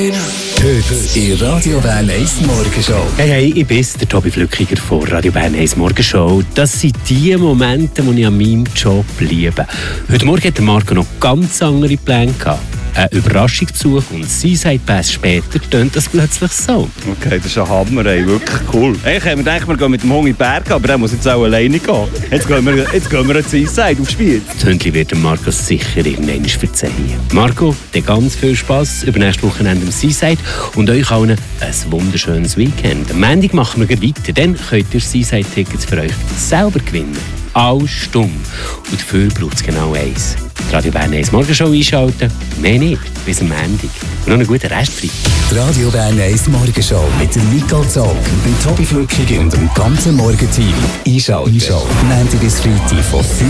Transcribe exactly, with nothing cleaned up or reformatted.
Heute in Radio Bern eins Morgenshow. Hey, hey, ich bin der Tobi Flückiger von Radio Bern eins Morgenshow. Das sind die Momente, die ich an meinem Job liebe. Heute Morgen hat Marco noch ganz andere Pläne gehabt. Ein Überraschungsbesuch und Seaside Pass später tönt das plötzlich so. Okay, das ist ein Hammer, ey. Wirklich cool. Eigentlich haben wir gedacht, wir gehen mit dem Hund in den Berg, aber der muss jetzt auch alleine gehen. Jetzt gehen wir, jetzt gehen wir an Seaside aufs Spiel. Das Hündchen wird Marco sicher irgendwann verzeihen. Marco, dir ganz viel Spass über nächstes Wochenende im Seaside und euch allen ein wunderschönes Weekend. Am Montag machen wir weiter, dann könnt ihr Seaside-Tickets für euch selber gewinnen. Alles stumm. Und dafür braucht es genau eins. Die Radio Bern eins Morgenshow einschalten, mehr nicht, bis am Montag. Und noch einen guten Restfreitag. Die Radio Bern eins Morgenshow mit dem Nicole Zog, dem Tobi Flückiger und dem ganzen Morgenteam. Einschalten. Einschalten. Montag bis Freitag von fünf